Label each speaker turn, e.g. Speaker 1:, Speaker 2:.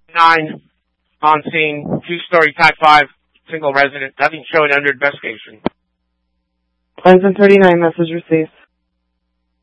Speaker 1: 9 on scene, 2-story Type 5, single resident, nothing showing under investigation.
Speaker 2: Lines 39, message received.